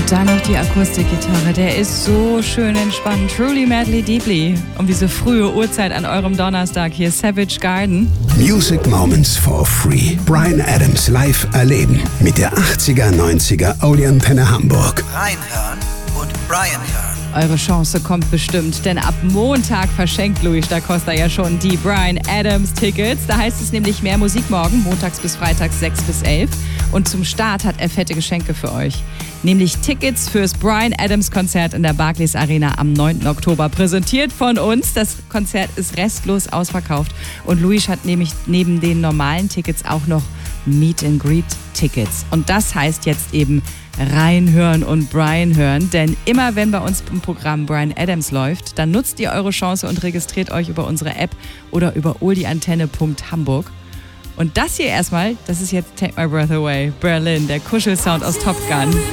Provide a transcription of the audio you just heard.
dann noch die Akustikgitarre. Der ist so schön entspannt. Truly, madly, deeply. Um diese frühe Uhrzeit an eurem Donnerstag hier. Savage Garden. Music Moments for Free. Bryan Adams live erleben. Mit der 80er, 90er Odeon-Penne Hamburg. Reinhören und Bryan hören. Eure Chance kommt bestimmt, denn ab Montag verschenkt Luis da Costa ja schon die Bryan Adams Tickets. Da heißt es nämlich mehr Musik morgen, montags bis freitags 6 bis 11. Und zum Start hat er fette Geschenke für euch. Nämlich Tickets fürs Bryan Adams Konzert in der Barclays Arena am 9. Oktober. Präsentiert von uns. Das Konzert ist restlos ausverkauft. Und Luis hat nämlich neben den normalen Tickets auch noch Meet-and-Greet-Tickets. Und das heißt jetzt eben reinhören und Bryan hören. Denn immer wenn bei uns im Programm Bryan Adams läuft, dann nutzt ihr eure Chance und registriert euch über unsere App oder über oldieantenne.hamburg. Und das hier erstmal, das ist jetzt Take My Breath Away, Berlin, der Kuschelsound aus Top Gun.